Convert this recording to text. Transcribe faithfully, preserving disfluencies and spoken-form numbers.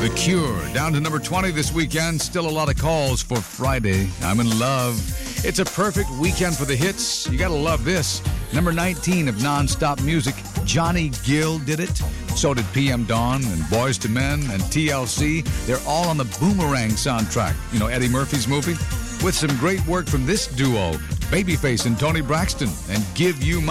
The Cure, down to number twenty this weekend. Still a lot of calls for Friday. I'm in love. It's a perfect weekend for the hits. You gotta love this. Number nineteen of non-stop music. Johnny Gill did it. So did P M Dawn and Boys to Men and T L C. They're all on the Boomerang soundtrack. You know, Eddie Murphy's movie? With some great work from this duo, Babyface and Tony Braxton, and Give You My